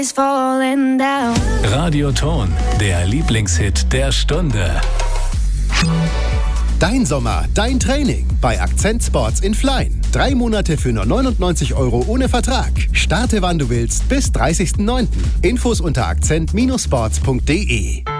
Radioton, der Lieblingshit der Stunde. Dein Sommer, dein Training bei Akzent Sports in Flein. 3 Monate für nur 99 € ohne Vertrag. Starte wann du willst bis 30.09. Infos unter akzent-sports.de.